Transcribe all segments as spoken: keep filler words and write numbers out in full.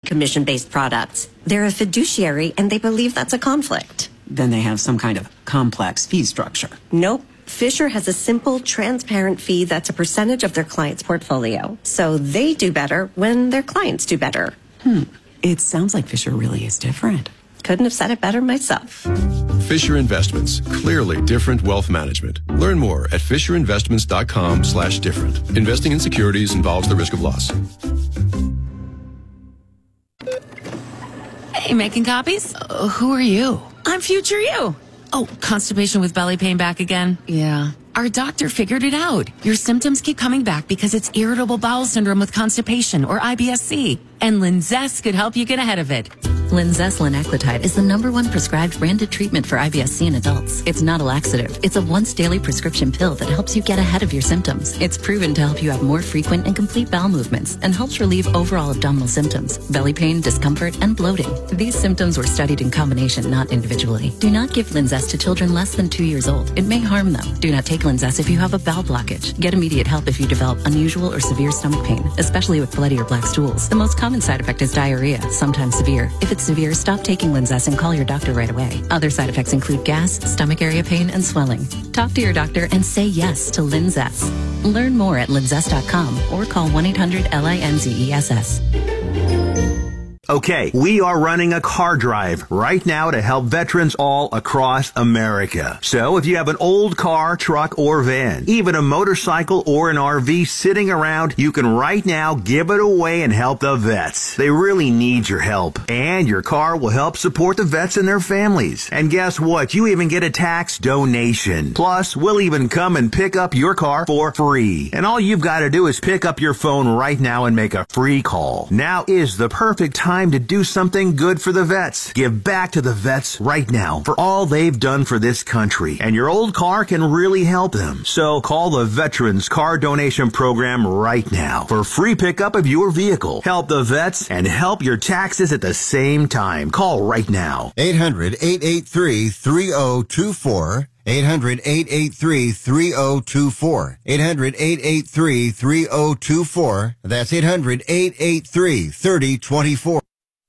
commission-based products. They're a fiduciary, and they believe that's a conflict. Then they have some kind of complex fee structure. Nope. Fisher has a simple, transparent fee that's a percentage of their client's portfolio. So they do better when their clients do better. Hmm. It sounds like Fisher really is different. Couldn't have said it better myself. Fisher Investments. Clearly different wealth management. Learn more at FisherInvestments.com slash different. Investing in securities involves the risk of loss. Hey, making copies? Uh, who are you? I'm future you. Oh, constipation with belly pain back again? Yeah. Our doctor figured it out. Your symptoms keep coming back because it's irritable bowel syndrome with constipation, or I B S C. And Linzess could help you get ahead of it. Linzess linaclotide is the number one prescribed branded treatment for I B S C in adults. It's not a laxative. It's a once daily prescription pill that helps you get ahead of your symptoms. It's proven to help you have more frequent and complete bowel movements and helps relieve overall abdominal symptoms, belly pain, discomfort, and bloating. These symptoms were studied in combination, not individually. Do not give Linzess to children less than two years old. It may harm them. Do not take Linzess if you have a bowel blockage. Get immediate help if you develop unusual or severe stomach pain, especially with bloody or black stools. The most common side effect is diarrhea, sometimes severe. If it's severe, stop taking Linzess and call your doctor right away. Other side effects include gas, stomach area pain, and swelling. Talk to your doctor and say yes to Linzess. Learn more at linzess dot com or call one eight hundred L I N Z E S S. Okay, we are running a car drive right now to help veterans all across America. So if you have an old car, truck, or van, even a motorcycle or an R V sitting around, you can right now give it away and help the vets. They really need your help. And your car will help support the vets and their families. And guess what? You even get a tax donation. Plus, we'll even come and pick up your car for free. And all you've got to do is pick up your phone right now and make a free call. Now is the perfect time to do something good for the vets. Give back to the vets right now for all they've done for this country. And your old car can really help them. So call the Veterans Car Donation Program right now for free pickup of your vehicle. Help the vets and help your taxes at the same time. Call right now. eight hundred, eight eight three, three oh two four. eight hundred, eight eight three, three oh two four. eight hundred, eight eight three, three oh two four. That's eight hundred, eight eight three, three oh two four.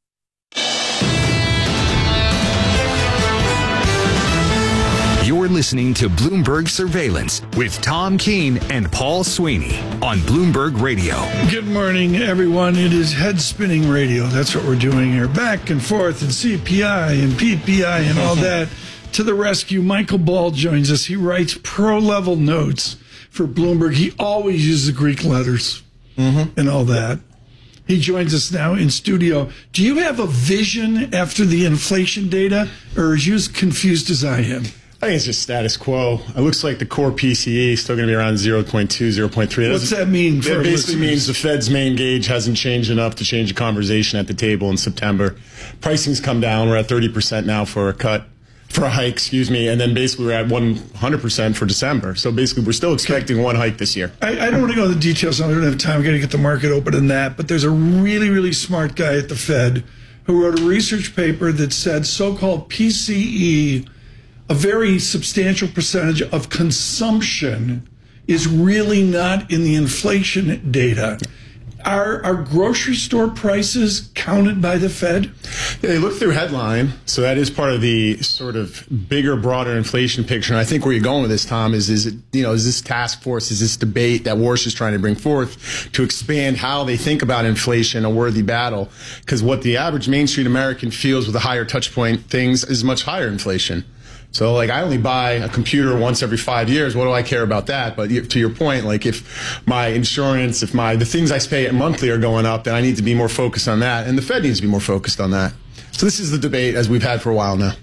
You're listening to Bloomberg Surveillance with Tom Keene and Paul Sweeney on Bloomberg Radio. Good morning, everyone. It is head-spinning radio. That's what we're doing here. Back and forth and C P I and P P I and all that. To the rescue, Michael Ball joins us. He writes pro-level notes for Bloomberg. He always uses the Greek letters mm-hmm. and all that. He joins us now in studio. Do you have a vision after the inflation data, or are you as confused as I am? I think it's just status quo. It looks like the core P C E is still going to be around zero point two, zero point three. What's that mean for It basically listeners? means the Fed's main gauge hasn't changed enough to change the conversation at the table in September. Pricing's come down. We're at thirty percent now for a cut, for a hike, excuse me, and then basically we're at one hundred percent for December. So basically we're still expecting okay. one hike this year. I, I don't want to go into the details. I don't have time. We've got to get the market open in that. But there's a really, really smart guy at the Fed who wrote a research paper that said so-called P C E, a very substantial percentage of consumption, is really not in the inflation data. Are, are grocery store prices counted by the Fed? Yeah, they look through headline, so that is part of the sort of bigger, broader inflation picture. And I think where you're going with this, Tom, is is it, you know, is this task force, is this debate that Warsh is trying to bring forth to expand how they think about inflation a worthy battle? Because what the average Main Street American feels with the higher touch point things is much higher inflation. So, like, I only buy a computer once every five years. What do I care about that? But to your point, like, if my insurance, if my the things I pay monthly are going up, then I need to be more focused on that. And the Fed needs to be more focused on that. So this is the debate as we've had for a while now.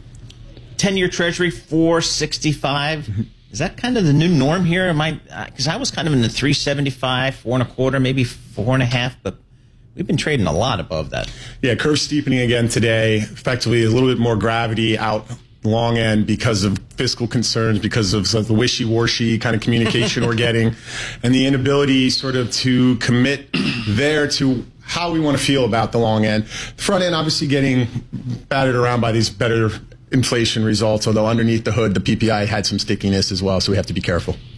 ten-year Treasury, four sixty-five. Mm-hmm. Is that kind of the new norm here? Am I? Because I was kind of in the three seventy-five, four and a quarter, maybe four and a half, but we've been trading a lot above that. Yeah, curve steepening again today. Effectively, a little bit more gravity out long end because of fiscal concerns, because of, of the wishy-washy kind of communication we're getting, and the inability sort of to commit there to how we want to feel about the long end. The front end obviously getting battered around by these better inflation results, although underneath the hood, the P P I had some stickiness as well, so we have to be careful.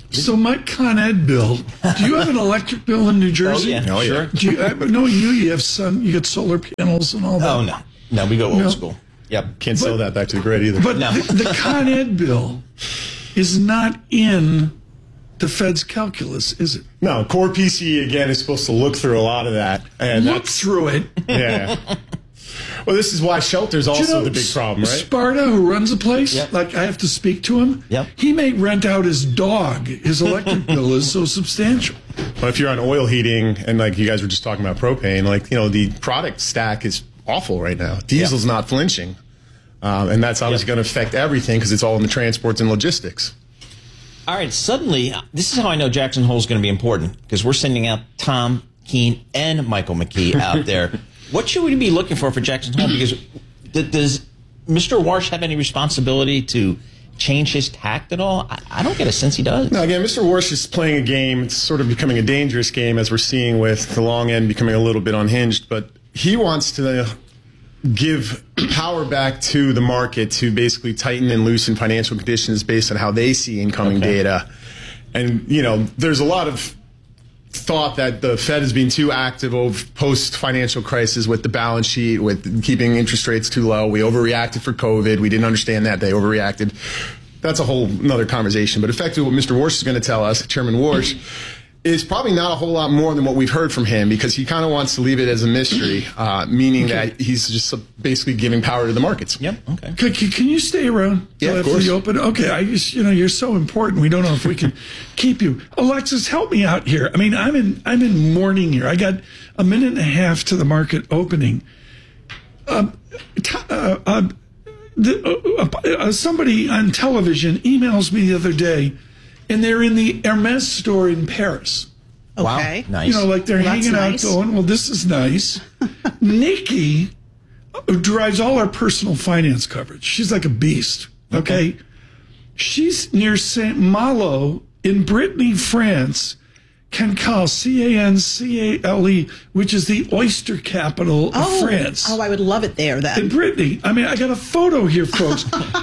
So my Con Ed bill, do you have an electric bill in New Jersey? Oh, yeah, oh, sure. Yeah. Do you, I, knowing you, you have sun, you get solar panels and all that. Oh, no. No, we go old No. school. Yep. Can't sell that back to the grid either. But No. the, the Con Ed bill is not in the Fed's calculus, is it? No, core P C E, again, is supposed to look through a lot of that. And Look that's- through it. Yeah. Well, this is why shelter's also Do you know the big problem, right? Sparta, who runs the place, Yep. like I have to speak to him. Yep. He may rent out his dog. His electric bill is so substantial. But if you're on oil heating, and like you guys were just talking about propane, like, you know, the product stack is awful right now. Diesel's not flinching. Um, and that's obviously Yep. going to affect everything because it's all in the transports and logistics. All right, suddenly, this is how I know Jackson Hole is going to be important, because we're sending out Tom Keene and Michael McKee out there. What should we be looking for for Jackson Hole? Because th- does Mister Warsh have any responsibility to change his tact at all? I, I don't get a sense he does. No, again, Mister Warsh is playing a game. It's sort of becoming a dangerous game, as we're seeing with the long end becoming a little bit unhinged. But he wants to give power back to the market to basically tighten and loosen financial conditions based on how they see incoming Okay. data. And, you know, there's a lot of thought that the Fed has been too active over post-financial crisis with the balance sheet, with keeping interest rates too low. We overreacted for COVID. We didn't understand that. They overreacted. That's a whole another conversation. But effectively what Mister Warsh is going to tell us, Chairman Warsh, is probably not a whole lot more than what we've heard from him, because he kind of wants to leave it as a mystery, uh, meaning Okay. that he's just basically giving power to the markets. Yep, okay. Can, can, can you stay around Yeah, till of after course. the open? Okay, I just, you know, you're so important. We don't know if we can keep you. Alexis, help me out here. I mean, I'm in I'm in mourning here. I got a minute and a half to the market opening. Um, t- uh, uh, the, uh, uh, somebody on television emails me the other day, and they're in the Hermes store in Paris. Okay. Wow, nice. You know, like they're Well, that's hanging nice. out going, well, this is nice. Nikki who drives all our personal finance coverage. She's like a beast. Okay. She's near Saint Malo in Brittany, France. Cancale, C A N C A L E, which is the oyster capital of Oh, France. oh, I would love it there In then. Brittany. I mean, I got a photo here, folks.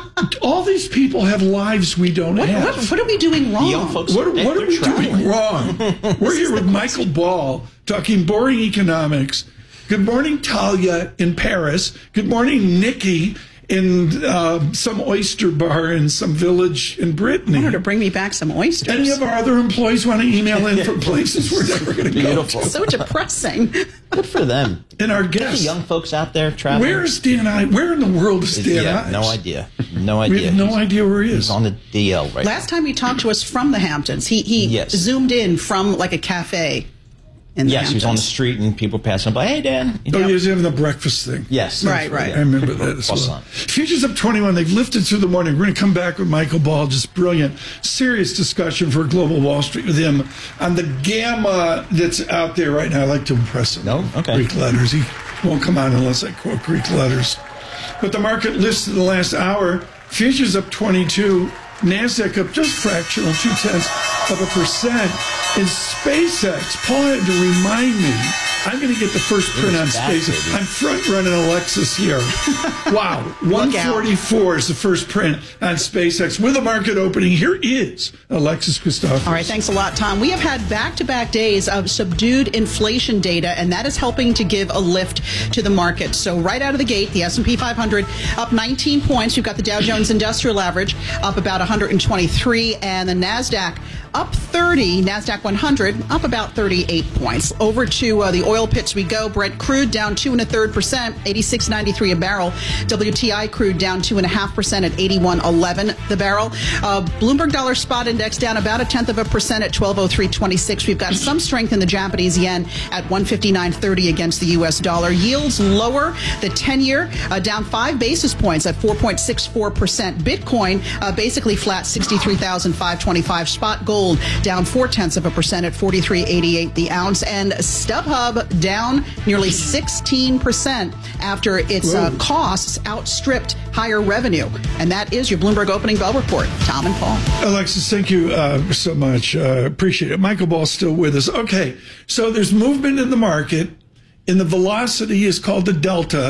All these people have lives we don't What, have. what, what are we doing wrong? The young folks, What, they're what are we traveling. doing wrong? We're here with Michael Ball talking boring economics. Good morning, Talia in Paris. Good morning, Nikki in uh, some oyster bar in some village in I Brittany. wanted to bring me back some oysters. Any of our other employees want to email in from places we're never going to go Beautiful. to? So depressing. Good for them. And our The guests. young folks out there traveling. Where is Dan I? Where in the world is Dan Yeah, Ives? no idea. No We idea. have no He's- idea where he is. He's on the D L right Last time he talked to us from the Hamptons, he he Yes. zoomed in from like a cafe in the Yes, he was on the Hamptons. street and people passing by. Hey, Dan. You Oh, know? he was having the breakfast thing. Yes. Right, right. I remember that as Plus well. on. Futures up twenty-one. They've lifted through the morning. We're going to come back with Michael Ball. Just brilliant. Serious discussion for Global Wall Street with him on the gamma that's out there right now. I like to impress him. No? Okay. Greek letters. He won't come on unless I quote Greek letters. But the market lifts in the last hour. Futures up twenty-two. NASDAQ up just fractional, two-tenths of a percent. In SpaceX, Paul had to remind me, I'm going to get the first print on was back, SpaceX. baby. I'm front-running Alexis here. Wow. one forty-four is the first print on SpaceX. With a market opening, here is Alexis Christopher. All right, thanks a lot, Tom. We have had back-to-back days of subdued inflation data, and that is helping to give a lift to the market. So right out of the gate, the S and P five hundred up nineteen points. You've got the Dow Jones Industrial Average up about one hundred twenty-three, and the NASDAQ up thirty. NASDAQ one hundred up about thirty-eight points. Over to uh, the oil pits we go. Brent crude down two and a third percent, eighty-six ninety-three a barrel. W T I crude down two and a half percent at eighty-one eleven the barrel. Uh, Bloomberg Dollar Spot Index down about a tenth of a percent at twelve oh three twenty-six. We've got some strength in the Japanese yen at one fifty-nine thirty against the U S dollar. Yields lower. The ten-year uh, down five basis points at four point six four percent. Bitcoin uh, basically flat, sixty-three thousand five hundred twenty-five. Spot gold down four tenths of a percent at forty-three eighty-eight the ounce. And StubHub down nearly sixteen percent after its uh, costs outstripped higher revenue. And that is your Bloomberg Opening Bell Report. Tom and Paul. Alexis, thank you uh, so much. Uh, appreciate it. Michael Ball's still with us. Okay, so there's movement in the market, and the velocity is called the delta,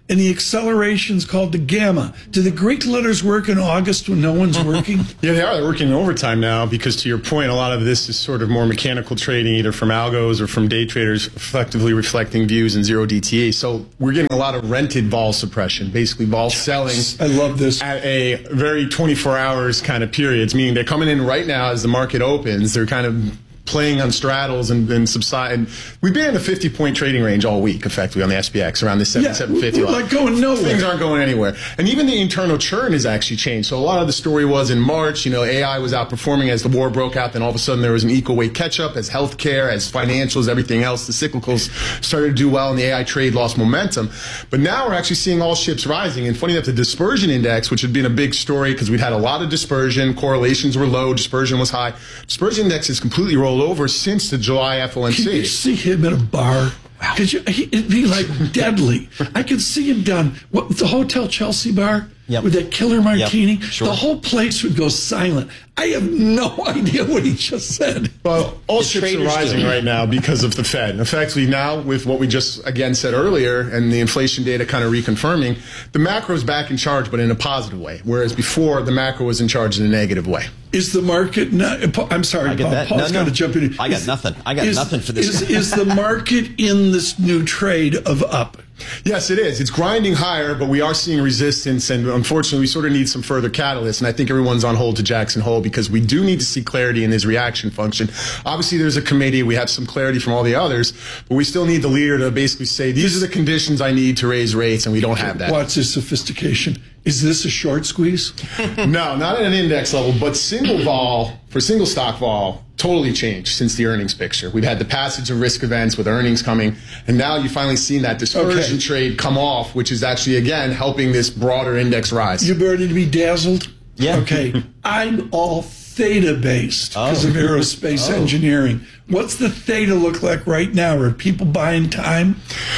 and the acceleration's called the gamma. Do the Greek letters work in August when no one's working? Yeah, they are. They're working overtime now because, to your point, a lot of this is sort of more mechanical trading, either from algos or from day traders effectively reflecting views in zero D T E. So we're getting a lot of rented vol suppression, basically vol selling. I love this. At a very twenty-four hours kind of periods, meaning they're coming in right now as the market opens. They're kind of playing on straddles and, and subside. And we've been in a fifty-point trading range all week, effectively, on the S P X, around the seventy-seven fifty we're line. like going nowhere. Things aren't going anywhere. And even the internal churn has actually changed. So a lot of the story was in March, you know, A I was outperforming as the war broke out. Then all of a sudden there was an equal weight catch-up as healthcare, as financials, everything else. The cyclicals started to do well, and the A I trade lost momentum. But now we're actually seeing all ships rising. And funny enough, the dispersion index, which had been a big story because we'd had a lot of dispersion, correlations were low, dispersion was high. Dispersion index has completely rolled over since the July F O M C. Can you see him in a bar? Because it'd be like deadly. I could see him down what, the Hotel Chelsea bar yep. with that killer martini. Yep. Sure. The whole place would go silent. I have no idea what he just said. Well, all The ships are traders rising do. right now because of the Fed. Effectively now, with what we just again said earlier and the inflation data kind of reconfirming, the macro is back in charge, but in a positive way. Whereas before, the macro was in charge in a negative way. Is the market not? I'm sorry, I get Paul. that. Paul's No, got no. to jump in. I got Is- nothing. I got is- nothing for this. Is, is the market in this new trade of up? Yes, it is. It's grinding higher, but we are seeing resistance, and unfortunately, we sort of need some further catalysts. And I think everyone's on hold to Jackson Hole because we do need to see clarity in his reaction function. Obviously, there's a committee. We have some clarity from all the others, but we still need the leader to basically say, these are the conditions I need to raise rates, and we don't have that. What's his sophistication? Is this a short squeeze? No, not at an index level, but single vol, for single stock vol, totally changed since the earnings picture. We've had the passage of risk events with earnings coming, and now you've finally seen that dispersion Okay. trade come off, which is actually, again, helping this broader index rise. You ready to be dazzled? Yeah. Okay. I'm all theta based because Oh. of aerospace Oh. engineering. What's the theta look like right now? Are people buying time?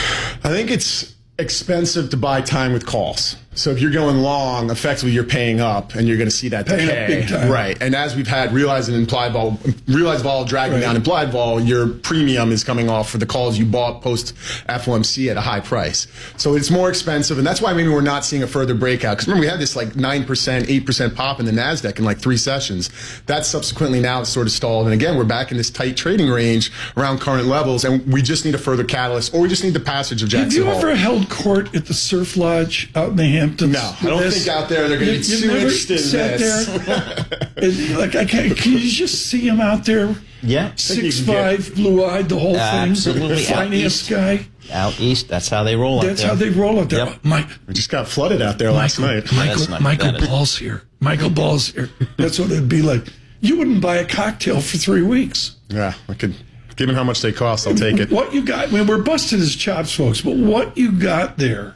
I think it's expensive to buy time with calls. So if you're going long, effectively you're paying up, and you're going to see that Paying up decay. big time. Right. And as we've had realized and implied vol, realized vol dragging Right. down implied vol, your premium is coming off for the calls you bought post F O M C at a high price. So it's more expensive, and that's why maybe we're not seeing a further breakout. Because remember, we had this like nine percent, eight percent pop in the NASDAQ in like three sessions. That's subsequently now sort of stalled. And again, we're back in this tight trading range around current levels, and we just need a further catalyst, or we just need the passage of Jackson Have you Hole. ever held court at the Surf Lodge out in the Hamptons? No, I don't This- think out there they're going to You- be you've too never interested in sat this. there? And, like, I can't, can you just see him out there? Yeah. Six you can five, blue eyed, the whole Absolutely. thing. Out Finance east. guy. Out east, that's how they roll. That's out how there. they roll it there. Yep. Mike, We just got flooded out there last Michael, night. Michael, That's not Michael bad. Ball's here. Michael Ball's here. That's what it'd be like. You wouldn't buy a cocktail for three weeks. Yeah, I could. Given how much they cost, I'll take it. What you got, I mean, we're busting his chops, folks, but what you got there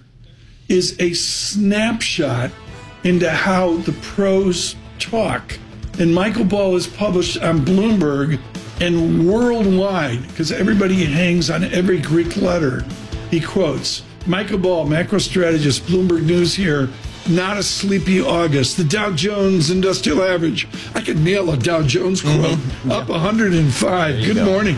is a snapshot into how the pros talk. And Michael Ball is published on Bloomberg and worldwide, because everybody hangs on every Greek letter he quotes. Michael Ball, macro strategist, Bloomberg News here. Not a sleepy August. The Dow Jones Industrial Average. I could nail a Dow Jones quote. Mm-hmm. Up one hundred five. Good go. morning.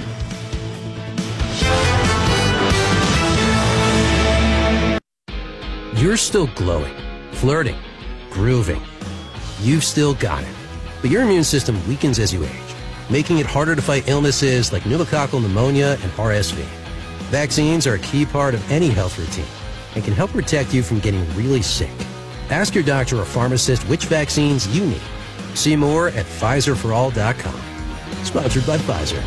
You're still glowing, flirting, grooving. You've still got it. But your immune system weakens as you age, making it harder to fight illnesses like pneumococcal pneumonia and R S V. Vaccines are a key part of any health routine and can help protect you from getting really sick. Ask your doctor or pharmacist which vaccines you need. See more at Pfizer for all dot com. Sponsored by Pfizer.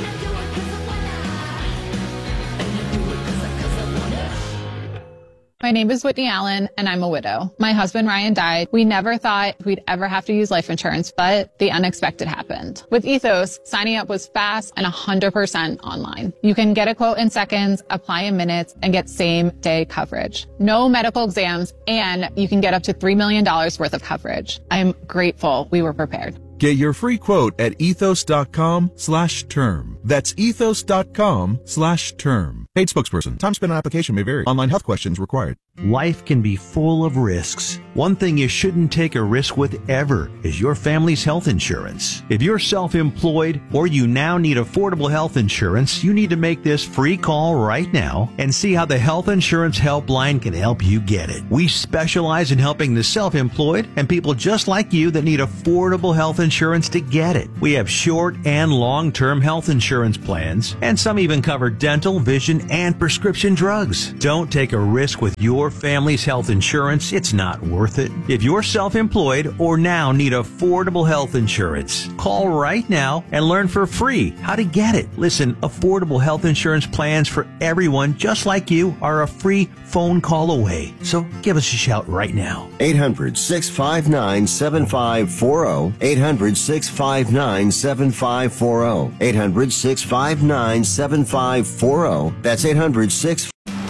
My name is Whitney Allen, and I'm a widow. My husband, Ryan, died. We never thought we'd ever have to use life insurance, but the unexpected happened. With Ethos, signing up was fast and one hundred percent online. You can get a quote in seconds, apply in minutes, and get same-day coverage. No medical exams, and you can get up to three million dollars worth of coverage. I'm grateful we were prepared. Get your free quote at ethos.com slash term. That's ethos.com slash term. Paid spokesperson. Time spent on application may vary. Online health questions required. Life can be full of risks. One thing you shouldn't take a risk with ever is your family's health insurance. If you're self-employed or you now need affordable health insurance, you need to make this free call right now and see how the Health Insurance Helpline can help you get it. We specialize in helping the self-employed and people just like you that need affordable health insurance to get it. We have short and long-term health insurance plans, and some even cover dental, vision, and prescription drugs. Don't take a risk with your family's health insurance. It's not worth it. If you're self-employed or now need affordable health insurance, call right now and learn for free how to get it. Listen, affordable health insurance plans for everyone just like you are a free phone call away. So give us a shout right now. eight hundred, six five nine, seven five four zero. eight hundred, six five nine, seven five four zero. eight hundred, six five nine, seven five four zero. That's eight hundred, six.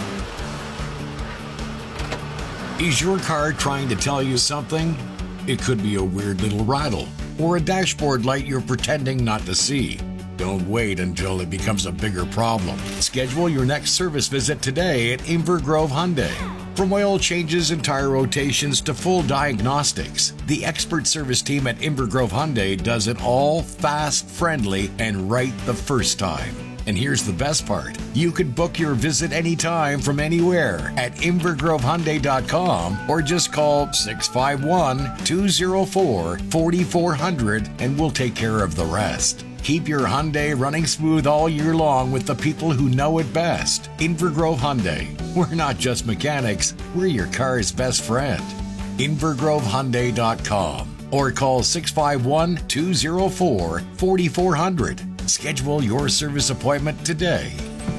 Is your car trying to tell you something? It could be a weird little rattle or a dashboard light you're pretending not to see. Don't wait until it becomes a bigger problem. Schedule your next service visit today at Inver Grove Hyundai. From oil changes and tire rotations to full diagnostics, the expert service team at Inver Grove Hyundai does it all fast, friendly, and right the first time. And here's the best part. You can book your visit anytime from anywhere at inver grove hyundai dot com or just call six five one, two zero four, four four zero zero and we'll take care of the rest. Keep your Hyundai running smooth all year long with the people who know it best. Inver Grove Hyundai. We're not just mechanics, we're your car's best friend. inver grove hyundai dot com or call six five one, two zero four, four four zero zero. Schedule your service appointment today.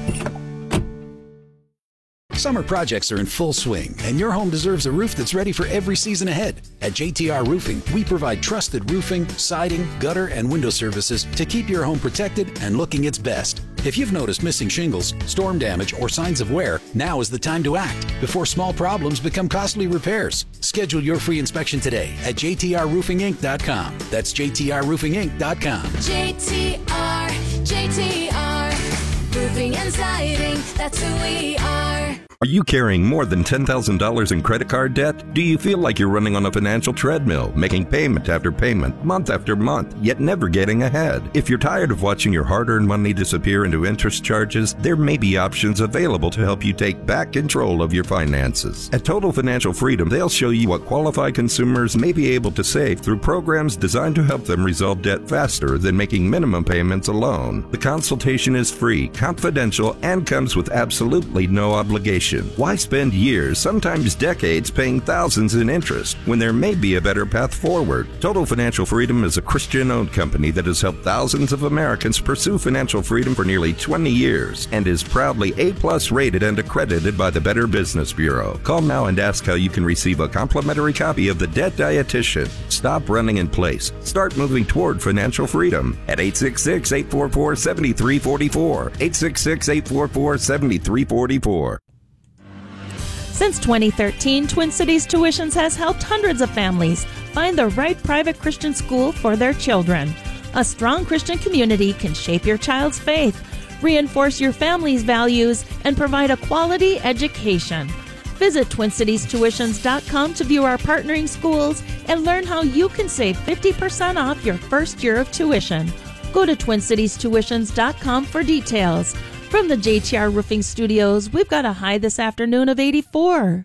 Summer projects are in full swing, and your home deserves a roof that's ready for every season ahead. At J T R Roofing, we provide trusted roofing, siding, gutter, and window services to keep your home protected and looking its best. If you've noticed missing shingles, storm damage, or signs of wear, now is the time to act before small problems become costly repairs. Schedule your free inspection today at j t r roofing inc dot com. That's j t r roofing inc dot com. J T R, J T R, roofing and siding, that's who we are. Are you carrying more than ten thousand dollars in credit card debt? Do you feel like you're running on a financial treadmill, making payment after payment, month after month, yet never getting ahead? If you're tired of watching your hard-earned money disappear into interest charges, there may be options available to help you take back control of your finances. At Total Financial Freedom, they'll show you what qualified consumers may be able to save through programs designed to help them resolve debt faster than making minimum payments alone. The consultation is free, confidential, and comes with absolutely no obligation. Why spend years, sometimes decades, paying thousands in interest when there may be a better path forward? Total Financial Freedom is a Christian-owned company that has helped thousands of Americans pursue financial freedom for nearly twenty years and is proudly A-plus rated and accredited by the Better Business Bureau. Call now and ask how you can receive a complimentary copy of The Debt Dietitian. Stop running in place. Start moving toward financial freedom at eight six six, eight four four, seven three four four, eight six six, eight four four, seven three four four. Since twenty thirteen, Twin Cities Tuitions has helped hundreds of families find the right private Christian school for their children. A strong Christian community can shape your child's faith, reinforce your family's values, and provide a quality education. Visit twin cities tuitions dot com to view our partnering schools and learn how you can save fifty percent off your first year of tuition. Go to twin cities tuitions dot com for details. From the J T R Roofing Studios, we've got a high this afternoon of eighty-four.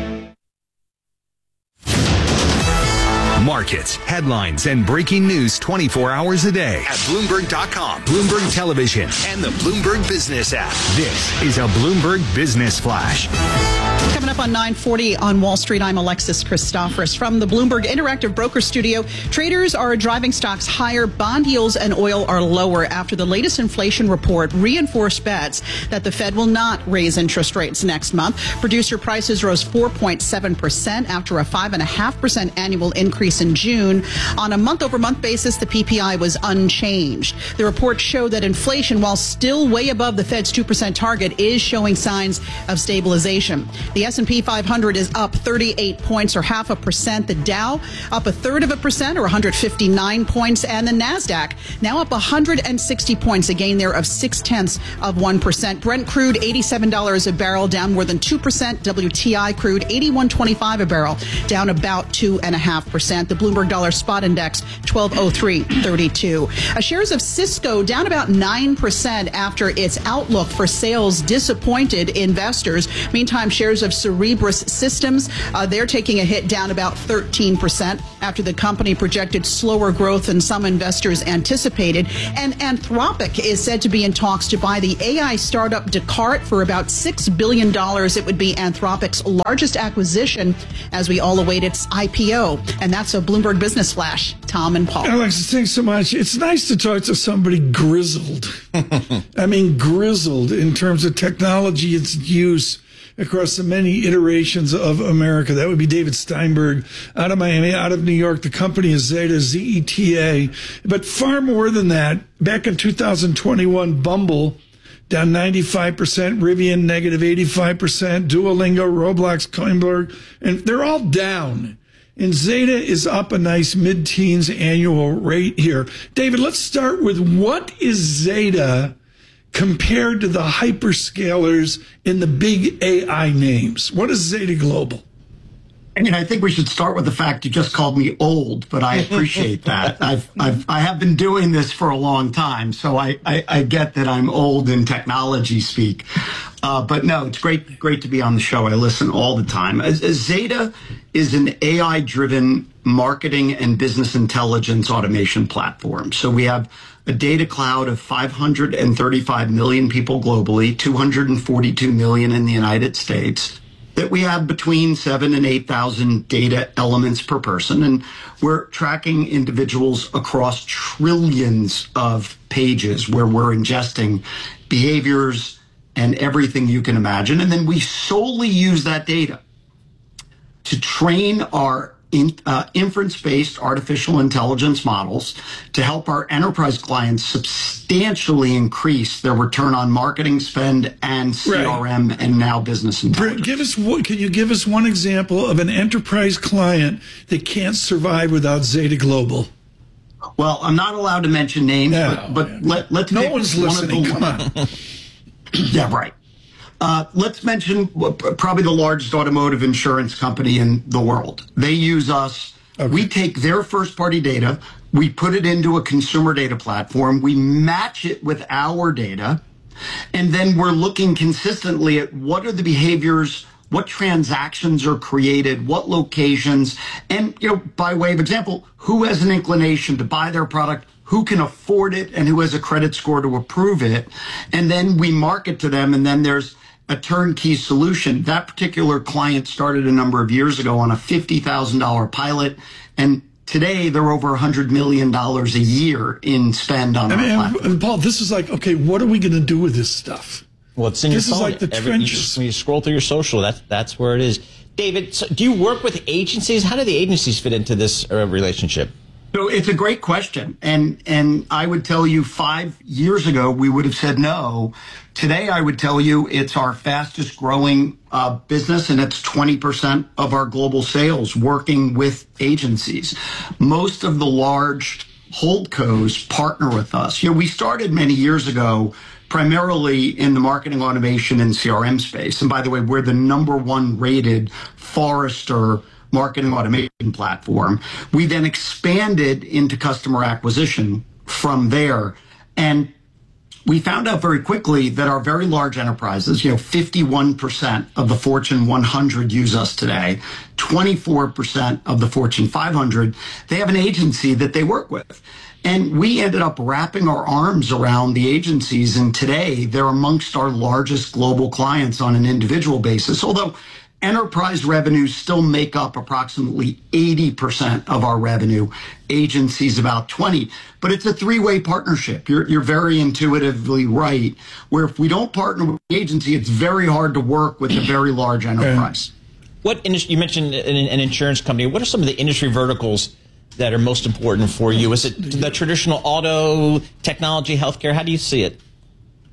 Markets, headlines, and breaking news twenty-four hours a day at Bloomberg dot com, Bloomberg Television, and the Bloomberg Business app. This is a Bloomberg Business Flash. Coming up on nine forty on Wall Street, I'm Alexis Christoforous from the Bloomberg Interactive Broker Studio. Traders are driving stocks higher. Bond yields and oil are lower after the latest inflation report reinforced bets that the Fed will not raise interest rates next month. Producer prices rose four point seven percent after a five point five percent annual increase in June. On a month-over-month basis, the P P I was unchanged. The report showed that inflation, while still way above the Fed's two percent target, is showing signs of stabilization. The S and P P five hundred is up thirty-eight points, or half a percent. The Dow up a third of a percent, or one hundred fifty-nine points. And the NASDAQ now up one hundred sixty points, a gain there of six tenths of one percent. Brent crude, eighty-seven dollars a barrel, down more than two percent. W T I crude, eighty-one twenty-five a barrel, down about two point five percent. The Bloomberg Dollar Spot Index, twelve oh three thirty-two. Uh, shares of Cisco down about nine percent after its outlook for sales disappointed investors. Meantime, shares of Cerebras Systems, uh, they're taking a hit, down about thirteen percent after the company projected slower growth than some investors anticipated. And Anthropic is said to be in talks to buy the A I startup Descartes for about six billion dollars. It would be Anthropic's largest acquisition as we all await its I P O. And that's a Bloomberg Business Flash. Tom and Paul. Alex, thanks so much. It's nice to talk to somebody grizzled. I mean, grizzled in terms of technology, its use across the many iterations of America. That would be David Steinberg out of Miami, out of New York. The company is Zeta, Z E T A. But far more than that, back in two thousand twenty-one, Bumble down ninety-five percent, Rivian negative eighty-five percent, Duolingo, Roblox, Coinberg, and they're all down. And Zeta is up a nice mid-teens annual rate here. David, let's start with what is Zeta compared to the hyperscalers and the big A I names? What is Zeta Global? I mean, I think we should start with the fact you just called me old, but I appreciate that. I've, I've, I have been doing this for a long time, so I, I, I get that I'm old in technology speak. Uh, but no, it's great, great to be on the show. I listen all the time. As, as Zeta is an A I-driven marketing and business intelligence automation platform. So we have a data cloud of five hundred thirty-five million people globally, two hundred forty-two million in the United States, that we have between seven and eight thousand data elements per person. And we're tracking individuals across trillions of pages where we're ingesting behaviors and everything you can imagine. And then we solely use that data to train our in, uh, inference-based artificial intelligence models to help our enterprise clients substantially increase their return on marketing spend and C R M right. and now business intelligence. Give us what, can you give us one example of an enterprise client that can't survive without Zeta Global? Well, I'm not allowed to mention names, no, but, but let, let's no pick one's one listening. Of the, Come on. Yeah, right. Uh, let's mention probably the largest automotive insurance company in the world. They use us. Okay. We take their first-party data, we put it into a consumer data platform, we match it with our data, and then we're looking consistently at what are the behaviors, what transactions are created, what locations, and, you know, by way of example, who has an inclination to buy their product, who can afford it, and who has a credit score to approve it. And then we market to them, and then there's a turnkey solution. That particular client started a number of years ago on a fifty thousand dollars pilot, and today they're over one hundred million dollars a year in spend on I mean, our platform. And Paul, this is like, okay, what are we going to do with this stuff? Well, it's in your this phone. This is like the Every, trenches. You, just, when you scroll through your social, that's, that's where it is. David, so do you work with agencies? How do the agencies fit into this uh, relationship? So it's a great question. And and I would tell you five years ago, we would have said no. Today, I would tell you it's our fastest growing uh, business, and it's twenty percent of our global sales working with agencies. Most of the large holdcos partner with us. You know, we started many years ago primarily in the marketing automation and C R M space. And by the way, we're the number one rated Forrester marketing automation platform. We then expanded into customer acquisition from there. And we found out very quickly that our very large enterprises, you know, fifty-one percent of the Fortune one hundred use us today, twenty-four percent of the Fortune five hundred, they have an agency that they work with. And we ended up wrapping our arms around the agencies. And today they're amongst our largest global clients on an individual basis, although enterprise revenues still make up approximately eighty percent of our revenue. Agencies about twenty. But it's a three-way partnership. You're, you're very intuitively right, where if we don't partner with the agency, it's very hard to work with a very large enterprise. What industry, you mentioned an, an insurance company. What are some of the industry verticals that are most important for you? Is it the traditional auto, technology, healthcare? How do you see it?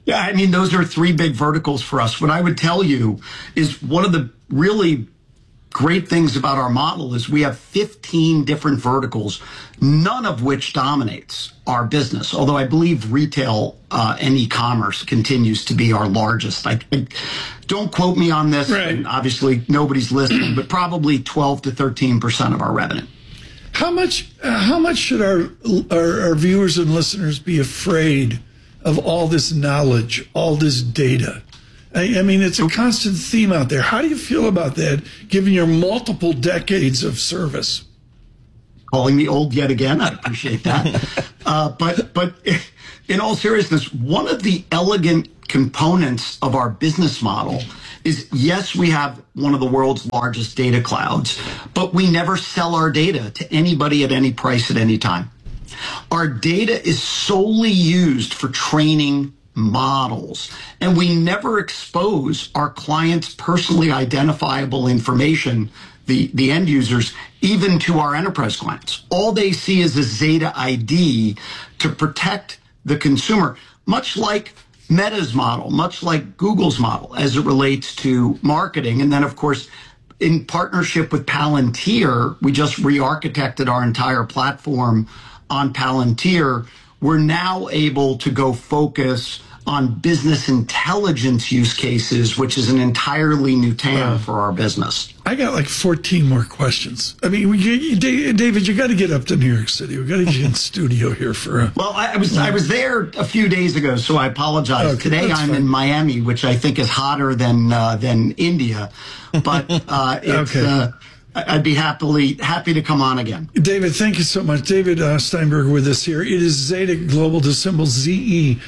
Yeah, I mean, those are three big verticals for us. What I would tell you is one of the really great things about our model is we have fifteen different verticals, none of which dominates our business. Although I believe retail uh, and e-commerce continues to be our largest. I, I don't quote me on this. Right. And obviously, nobody's listening, but probably twelve to thirteen percent of our revenue. How much? Uh, how much should our, our our viewers and listeners be afraid of all this knowledge, all this data? I, I mean, it's a constant theme out there. How do you feel about that, given your multiple decades of service? Calling me old yet again. I appreciate that. uh, but but in all seriousness, one of the elegant components of our business model is, yes, we have one of the world's largest data clouds, but we never sell our data to anybody at any price at any time. Our data is solely used for training models, and we never expose our clients' personally identifiable information, the, the end users, even to our enterprise clients. All they see is a Zeta I D to protect the consumer, much like Meta's model, much like Google's model as it relates to marketing. And then, of course, in partnership with Palantir, we just re-architected our entire platform on Palantir. We're now able to go focus on business intelligence use cases, which is an entirely new T A M wow. for our business. I got like fourteen more questions. I mean, we, you, David, you got to get up to New York City. We got to get you in studio here for a... Well, I was I was there a few days ago, so I apologize. Okay, Today I'm fine. in Miami, which I think is hotter than uh, than India, but uh, it's... Okay. Uh, I'd be happily happy to come on again. David, thank you so much. David uh, Steinberger with us here. It is Zeta Global, the symbol Z E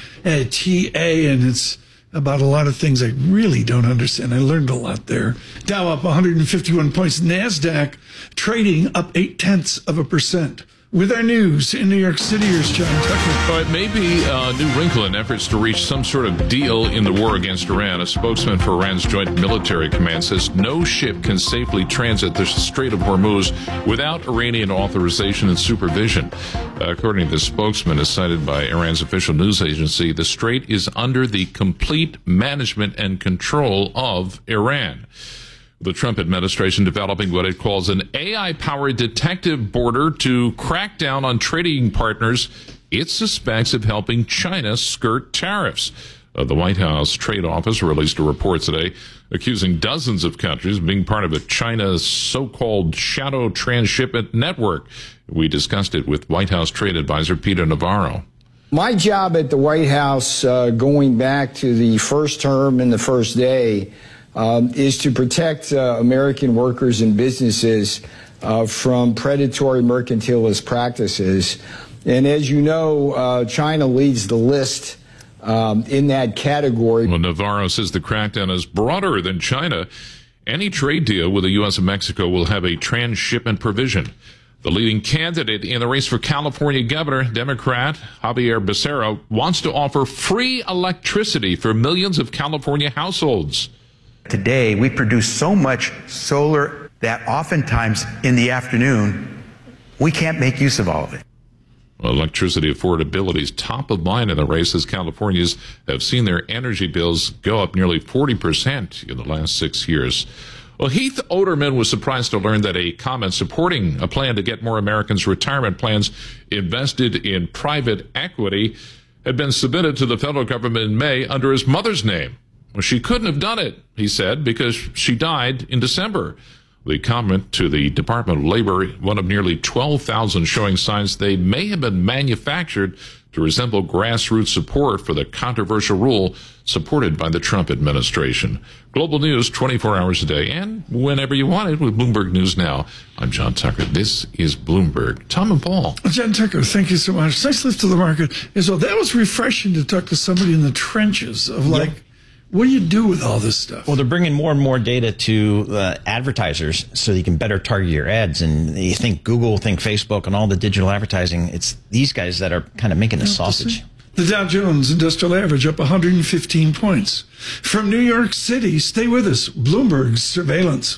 T A, and it's about a lot of things I really don't understand. I learned a lot there. Dow up one hundred fifty-one points. NASDAQ trading up eight tenths of a percent. With our news in New York City, here's John Tucker. Well, it may be a new wrinkle in efforts to reach some sort of deal in the war against Iran. A spokesman for Iran's Joint Military Command says no ship can safely transit the Strait of Hormuz without Iranian authorization and supervision. Uh, according to the spokesman, as cited by Iran's official news agency, the strait is under the complete management and control of Iran. The Trump administration developing what it calls an A I-powered detective border to crack down on trading partners it suspects of helping China skirt tariffs. Uh, the White House Trade Office released a report today accusing dozens of countries of being part of a China's so-called shadow transshipment network. We discussed it with White House Trade Advisor Peter Navarro. My job at the White House, uh, going back to the first term and the first day, Um, is to protect uh, American workers and businesses uh, from predatory mercantilist practices. And as you know, uh, China leads the list um, in that category. Well, Navarro says the crackdown is broader than China. Any trade deal with the U S and Mexico will have a transshipment provision. The leading candidate in the race for California governor, Democrat Javier Becerra, wants to offer free electricity for millions of California households. Today, we produce so much solar that oftentimes in the afternoon, we can't make use of all of it. Well, electricity affordability is top of mind in the race as Californians have seen their energy bills go up nearly forty percent in the last six years. Well, Heath Oderman was surprised to learn that a comment supporting a plan to get more Americans' retirement plans invested in private equity had been submitted to the federal government in May under his mother's name. Well, she couldn't have done it, he said, because she died in December. The comment to the Department of Labor, one of nearly twelve thousand showing signs they may have been manufactured to resemble grassroots support for the controversial rule supported by the Trump administration. Global news twenty-four hours a day and whenever you want it with Bloomberg News Now. I'm John Tucker. This is Bloomberg. Tom and Paul. John Tucker, thank you so much. Nice lift to the market as well. That was refreshing to talk to somebody in the trenches of like, yep. What do you do with all this stuff? Well, they're bringing more and more data to uh, advertisers so you can better target your ads. And you think Google, think Facebook, and all the digital advertising. It's these guys that are kind of making the sausage. The Dow Jones Industrial Average up one hundred fifteen points. From New York City, stay with us. Bloomberg's surveillance.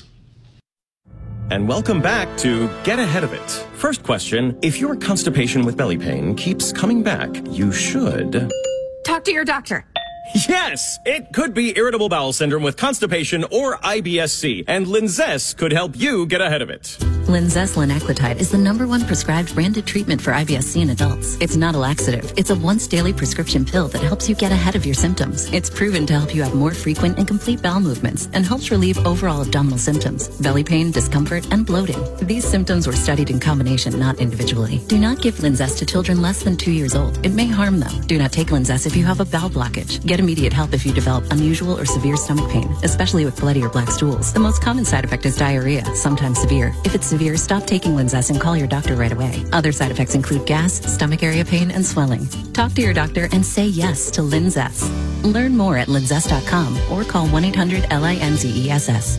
And welcome back to Get Ahead of It. First question, if your constipation with belly pain keeps coming back, you should... Talk to your doctor. Yes, it could be irritable bowel syndrome with constipation or I B S C, and Linzess could help you get ahead of it. Linzess linaclotide is the number one prescribed branded treatment for I B S C in adults. It's not a laxative. It's a once daily prescription pill that helps you get ahead of your symptoms. It's proven to help you have more frequent and complete bowel movements and helps relieve overall abdominal symptoms, belly pain, discomfort, and bloating. These symptoms were studied in combination, not individually. Do not give Linzess to children less than two years old. It may harm them. Do not take Linzess if you have a bowel blockage. Get immediate help if you develop unusual or severe stomach pain, especially with bloody or black stools. The most common side effect is diarrhea, sometimes severe. If it's severe, stop taking Linzess and call your doctor right away. Other side effects include gas, stomach area pain, and swelling. Talk to your doctor and say yes to Linzess. Learn more at linzess dot com or call one eight hundred L I N Z E S S.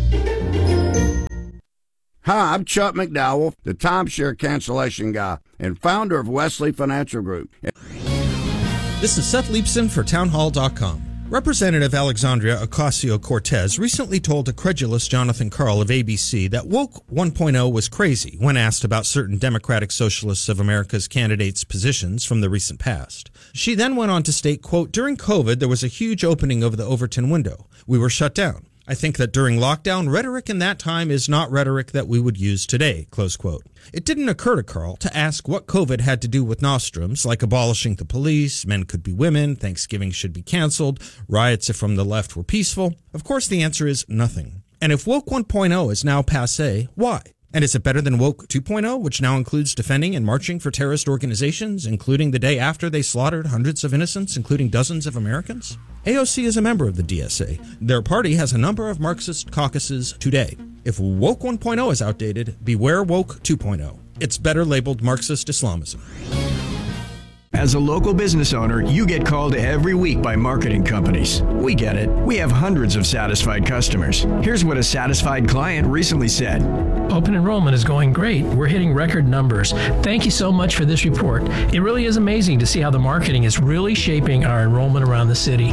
Hi, I'm Chuck McDowell, the timeshare cancellation guy and founder of Wesley Financial Group. This is Seth Leibson for townhall dot com. Representative Alexandria Ocasio-Cortez recently told a credulous Jonathan Karl of A B C that Woke one point oh was crazy when asked about certain Democratic Socialists of America's candidates' positions from the recent past. She then went on to state, quote, during COVID, there was a huge opening of the Overton window. We were shut down. I think that during lockdown, rhetoric in that time is not rhetoric that we would use today, close quote. It didn't occur to Karl to ask what COVID had to do with nostrums, like abolishing the police, men could be women, Thanksgiving should be canceled, riots if from the left were peaceful. Of course, the answer is nothing. And if Woke one point oh is now passé, why? And is it better than Woke two point oh, which now includes defending and marching for terrorist organizations, including the day after they slaughtered hundreds of innocents, including dozens of Americans? A O C is a member of the D S A. Their party has a number of Marxist caucuses today. If Woke one point oh is outdated, beware Woke two point oh. It's better labeled Marxist Islamism. As a local business owner, you get called every week by marketing companies. We get it. We have hundreds of satisfied customers. Here's what a satisfied client recently said. Open enrollment is going great. We're hitting record numbers. Thank you so much for this report. It really is amazing to see how the marketing is really shaping our enrollment around the city.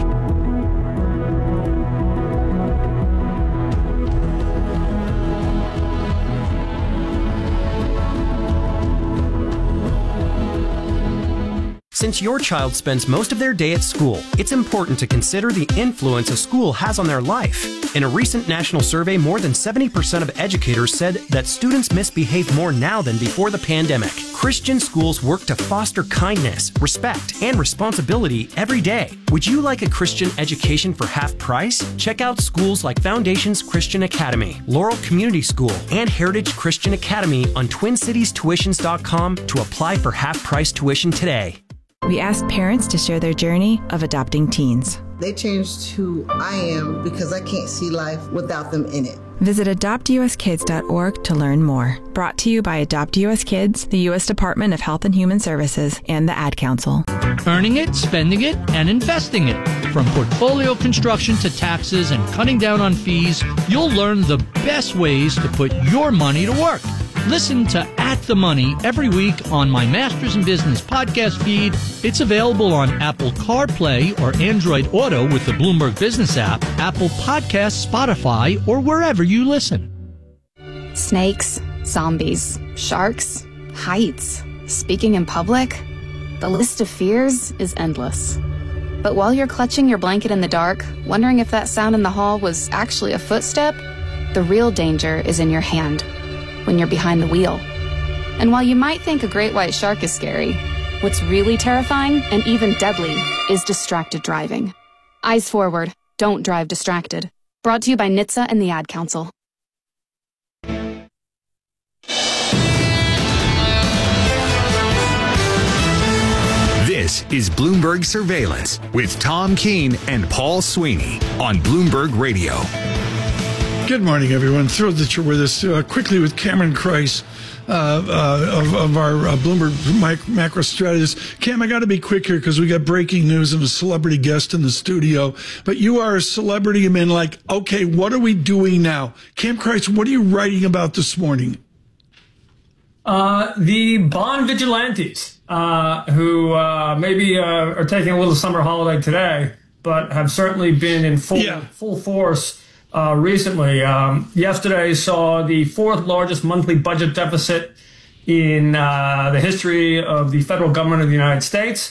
Since your child spends most of their day at school, it's important to consider the influence a school has on their life. In a recent national survey, more than seventy percent of educators said that students misbehave more now than before the pandemic. Christian schools work to foster kindness, respect, and responsibility every day. Would you like a Christian education for half price? Check out schools like Foundations Christian Academy, Laurel Community School, and Heritage Christian Academy on twin cities tuitions dot com to apply for half price tuition today. We asked parents to share their journey of adopting teens. They changed who I am because I can't see life without them in it. Visit adopt u s kids dot org to learn more. Brought to you by Adopt U S Kids, the U S Department of Health and Human Services, and the Ad Council. Earning it, spending it, and investing it. From portfolio construction to taxes and cutting down on fees, you'll learn the best ways to put your money to work. Listen to At the Money every week on my Masters in Business podcast feed. It's available on Apple CarPlay or Android Auto with the Bloomberg Business app, Apple Podcasts, Spotify, or wherever you listen. Snakes, zombies, sharks, heights, speaking in public. The list of fears is endless. But while you're clutching your blanket in the dark, wondering if that sound in the hall was actually a footstep, the real danger is in your hand, when you're behind the wheel. And while you might think a great white shark is scary, what's really terrifying and even deadly is distracted driving. Eyes forward, don't drive distracted. Brought to you by N H T S A and the Ad Council. This is Bloomberg Surveillance with Tom Keene and Paul Sweeney on Bloomberg Radio. Good morning, everyone. Thrilled that you're with us. Uh, quickly with Cameron Kreis uh, uh, of, of our uh, Bloomberg mic- macro strategist. Cam, I got to be quick here because we got breaking news and a celebrity guest in the studio. But you are a celebrity. I mean, like, okay, what are we doing now? Cam Kreis, what are you writing about this morning? Uh, the bond vigilantes, uh, who uh, maybe uh, are taking a little summer holiday today, but have certainly been in full yeah. full force Uh, recently. Um, yesterday saw the fourth largest monthly budget deficit in uh, the history of the federal government of the United States.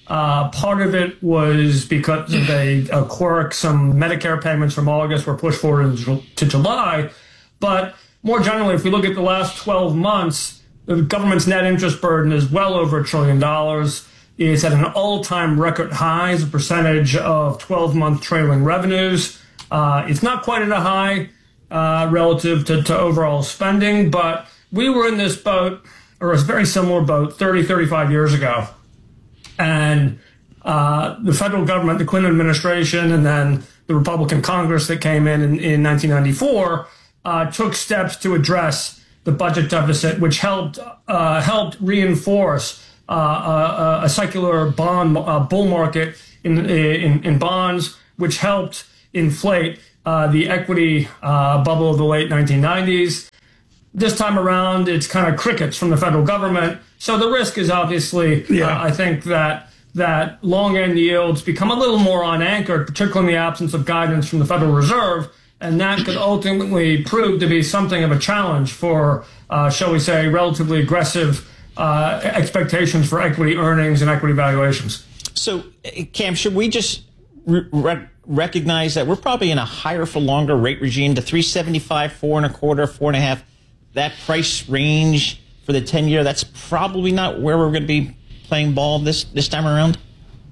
Uh, part of it was because of a, a quirk. Some Medicare payments from August were pushed forward into, to July. But more generally, if we look at the last twelve months, the government's net interest burden is well over a trillion dollars. It's at an all-time record high as a percentage of twelve-month trailing revenues. Uh, it's not quite at a high uh, relative to, to overall spending, but we were in this boat, or a very similar boat, thirty, thirty-five years ago. And uh, the federal government, the Clinton administration, and then the Republican Congress that came in in, in nineteen ninety-four uh, took steps to address the budget deficit, which helped uh, helped reinforce uh, a, a secular bond uh, bull market in, in in bonds, which helped inflate uh, the equity uh, bubble of the late nineteen nineties. This time around, it's kind of crickets from the federal government. So the risk is obviously, yeah. uh, I think that that long end yields become a little more unanchored, particularly in the absence of guidance from the Federal Reserve, and that could ultimately prove to be something of a challenge for, uh, shall we say, relatively aggressive uh, expectations for equity earnings and equity valuations. So, Cam, should we just re- recognize that we're probably in a higher for longer rate regime? The three seventy-five, four and a quarter, four and a half, that price range for the ten year, that's probably not where we're going to be playing ball this this time around?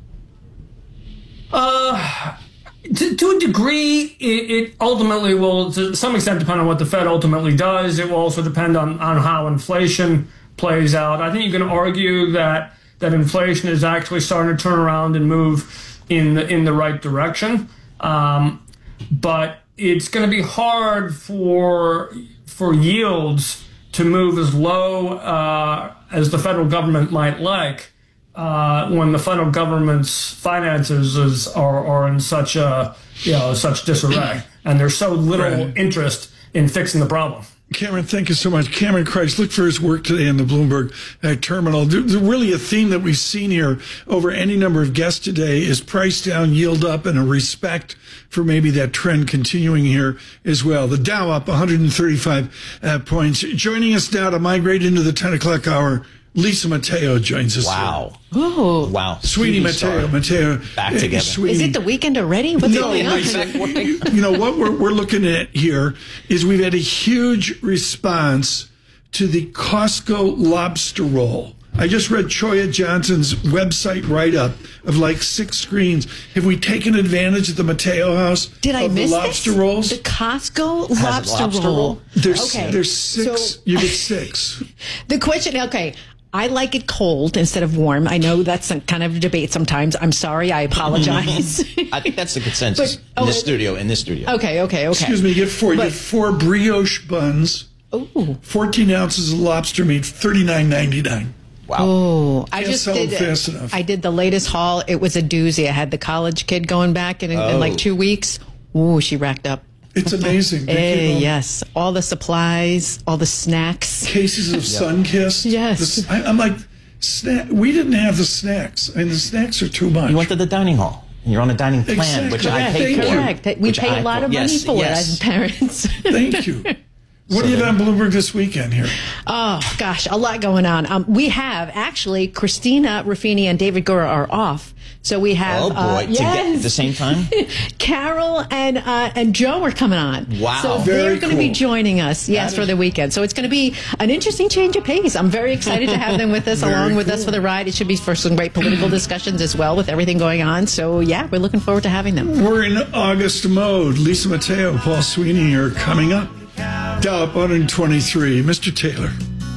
Uh, to, to a degree, it, it ultimately will, to some extent, depend on what the Fed ultimately does. It will also depend on, on how inflation plays out. I think you can argue that that inflation is actually starting to turn around and move in the, in the right direction. Um, but it's going to be hard for for yields to move as low uh, as the federal government might like uh, when the federal government's finances is, are, are in such a you know such disarray, and there's so little right. interest in fixing the problem. Cameron, thank you so much. Cameron Christ, look for his work today in the Bloomberg uh, terminal. There's really a theme that we've seen here over any number of guests today is price down, yield up, and a respect for maybe that trend continuing here as well. The Dow up one hundred thirty-five uh, points. Joining us now to migrate into the ten o'clock hour, Lisa Mateo joins us. Wow. Here. Ooh. Wow. Sweetie Mateo. Mateo. Back uh, together. Sweetie. Is it the weekend already? What's no, going on? You know, what we're, we're looking at here is we've had a huge response to the Costco lobster roll. I just read Choya Johnson's website write-up of like six screens. Have we taken advantage at the Mateo House Did I of miss the lobster this? rolls? The Costco lobster, lobster roll. roll? There's, okay. there's six. So, you get six. The question, okay. I like it cold instead of warm. I know that's a kind of a debate sometimes. I'm sorry. I apologize. I think that's the consensus But, in oh, this studio. In this studio. Okay, okay, okay. Excuse me. You get four. But, you get four brioche buns. Ooh. fourteen ounces of lobster meat, thirty-nine ninety-nine. Wow. Oh, I Can't just sell did. them fast enough. I did the latest haul. It was a doozy. I had the college kid going back in, Oh. in like two weeks. Ooh, she racked up. It's amazing. Hey, all- yes, all the supplies, all the snacks. Cases of Sunkist. Yes. The s- I, I'm like, snack. We didn't have the snacks. I mean, the snacks are too much. You went to the dining hall. And you're on a dining plan, Exactly. which I Correct. pay for. Correct. We Which pay I a lot of yes, money for yes. it as parents. Thank you. What do you have on Bloomberg this weekend here? Oh, gosh, a lot going on. Um, we have, actually, Christina Ruffini and David Gura are off. So we have... Oh, boy. Uh, to yes. get at the same time? Carol and uh, and Joe are coming on. Wow. So Very they're going to be cool. joining us, yes, That for is- the weekend. So it's going to be an interesting change of pace. I'm very excited to have them with us, Very along with us cool. for the ride. It should be for some great political discussions as well with everything going on. So, yeah, we're looking forward to having them. We're in August mode. Lisa Mateo, Paul Sweeney are coming up. Dow up one hundred twenty-three. Mister Taylor.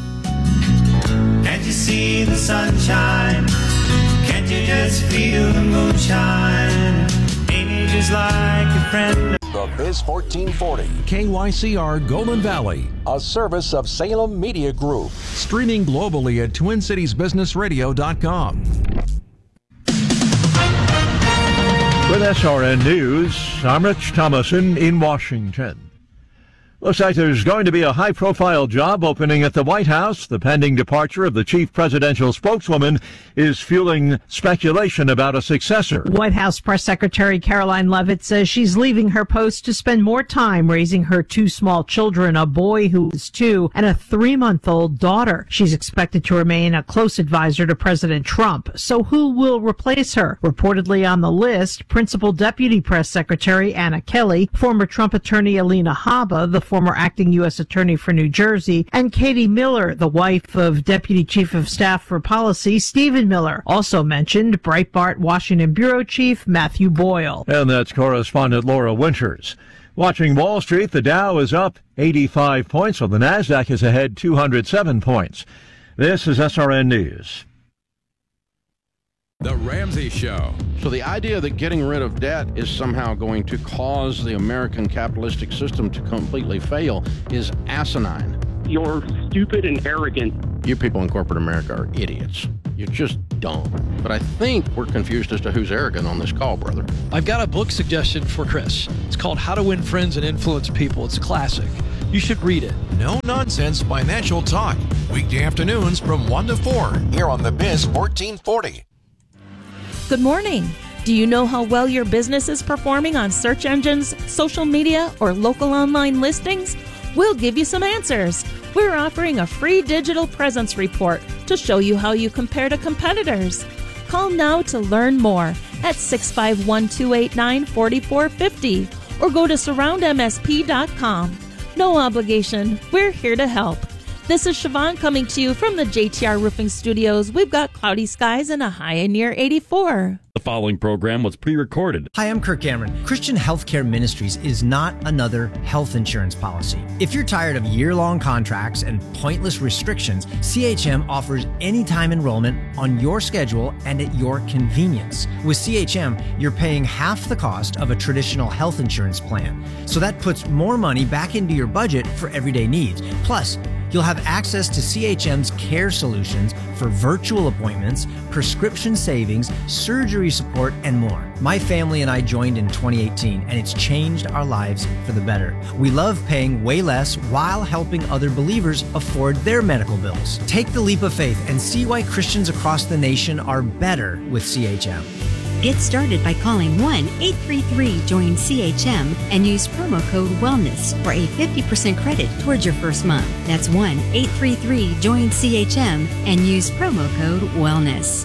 Can't you see the sunshine? Can't you just feel the moonshine? Ain't it just like a friend? The Biz fourteen forty, K Y C R Golden Valley, a service of Salem Media Group. Streaming globally at twin cities business radio dot com. With S R N News, I'm Rich Thomason in Washington. Looks like there's going to be a high-profile job opening at the White House. The pending departure of the chief presidential spokeswoman is fueling speculation about a successor. White House Press Secretary Caroline Leavitt says she's leaving her post to spend more time raising her two small children, a boy who is two and a three-month-old daughter. She's expected to remain a close advisor to President Trump. So who will replace her? Reportedly on the list, Principal Deputy Press Secretary Anna Kelly, former Trump attorney Alina Habba, the former acting U S Attorney for New Jersey, and Katie Miller, the wife of Deputy Chief of Staff for Policy Stephen Miller. Also mentioned Breitbart Washington Bureau Chief Matthew Boyle. And that's correspondent Laura Winters. Watching Wall Street, the Dow is up eighty-five points, while the NASDAQ is ahead two hundred seven points. This is S R N News. The Ramsey Show. So the idea that getting rid of debt is somehow going to cause the American capitalistic system to completely fail is asinine. You're stupid and arrogant. You people in corporate America are idiots. You're just dumb. But I think we're confused as to who's arrogant on this call, brother. I've got a book suggestion for Chris. It's called How to Win Friends and Influence People. It's classic. You should read it. No Nonsense Financial Talk. Weekday afternoons from one to four here on The Biz fourteen forty. Good morning. Do you know how well your business is performing on search engines, social media, or local online listings? We'll give you some answers. We're offering a free digital presence report to show you how you compare to competitors. Call now to learn more at six five one, two eight nine, four four five zero or go to surround m s p dot com. No obligation. We're here to help. This is Siobhan coming to you from the J T R Roofing Studios. We've got cloudy skies and a high near eighty-four. The following program was pre-recorded. Hi, I'm Kirk Cameron. Christian Healthcare Ministries is not another health insurance policy. If you're tired of year-long contracts and pointless restrictions, C H M offers anytime enrollment on your schedule and at your convenience. With C H M, you're paying half the cost of a traditional health insurance plan. So that puts more money back into your budget for everyday needs. Plus, you'll have access to C H M's care solutions for virtual appointments, prescription savings, surgery support, and more. My family and I joined in twenty eighteen, and it's changed our lives for the better. We love paying way less while helping other believers afford their medical bills. Take the leap of faith and see why Christians across the nation are better with C H M. Get started by calling one eight three three join C H M and use promo code WELLNESS for a fifty percent credit towards your first month. That's one eight three three join C H M and use promo code WELLNESS.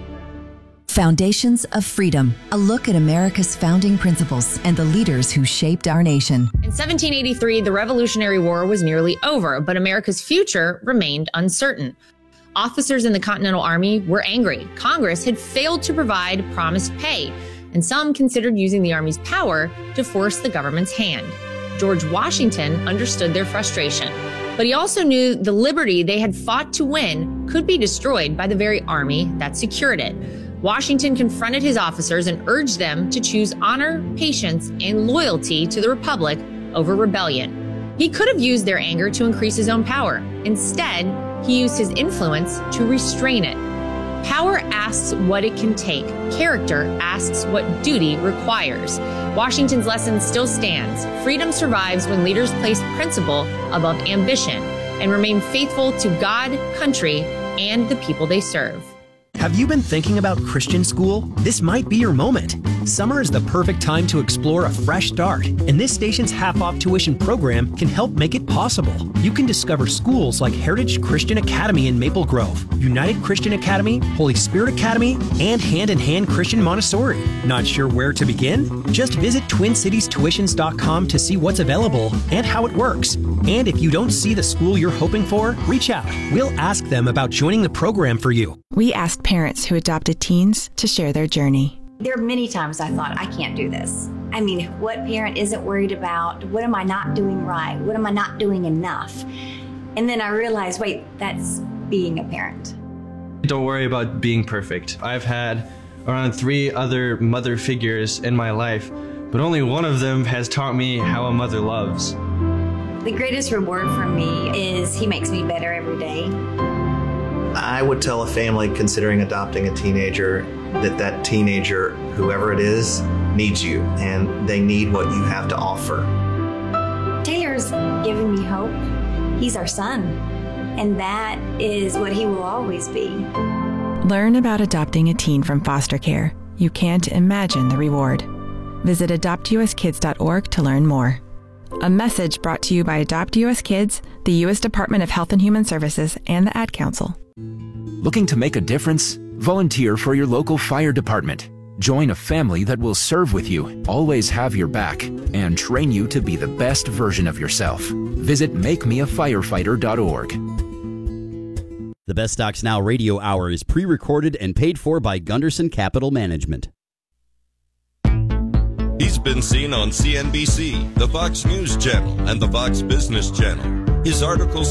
Foundations of Freedom, a look at America's founding principles and the leaders who shaped our nation. In seventeen eighty-three, the Revolutionary War was nearly over, but America's future remained uncertain. Officers in the Continental Army were angry. Congress had failed to provide promised pay, and some considered using the Army's power to force the government's hand. George Washington understood their frustration, but he also knew the liberty they had fought to win could be destroyed by the very army that secured it. Washington confronted his officers and urged them to choose honor, patience, and loyalty to the Republic over rebellion. He could have used their anger to increase his own power. Instead, he used his influence to restrain it. Power asks what it can take. Character asks what duty requires. Washington's lesson still stands. Freedom survives when leaders place principle above ambition and remain faithful to God, country, and the people they serve. Have you been thinking about Christian school? This might be your moment. Summer is the perfect time to explore a fresh start, and this station's half-off tuition program can help make it possible. You can discover schools like Heritage Christian Academy in Maple Grove, United Christian Academy, Holy Spirit Academy, and Hand in Hand Christian Montessori. Not sure where to begin? Just visit twin cities tuitions dot com to see what's available and how it works. And if you don't see the school you're hoping for, reach out. We'll ask them about joining the program for you. We asked parents who adopted teens to share their journey. There are many times I thought, I can't do this. I mean, what parent isn't worried about, what am I not doing right? What am I not doing enough? And then I realized, wait, that's being a parent. Don't worry about being perfect. I've had around three other mother figures in my life, but only one of them has taught me how a mother loves. The greatest reward for me is he makes me better every day. I would tell a family considering adopting a teenager that that teenager, whoever it is, needs you, and they need what you have to offer. Taylor's given me hope. He's our son, and that is what he will always be. Learn about adopting a teen from foster care. You can't imagine the reward. Visit adopt u s kids dot org to learn more. A message brought to you by Adopt U S Kids, the U S Department of Health and Human Services, and the Ad Council. Looking to make a difference? Volunteer for your local fire department. Join a family that will serve with you, always have your back, and train you to be the best version of yourself. Visit make me a firefighter dot org. The Best Stocks Now radio hour is pre-recorded and paid for by Gunderson Capital Management. He's been seen on C N B C, the Fox News Channel, and the Fox Business Channel. His articles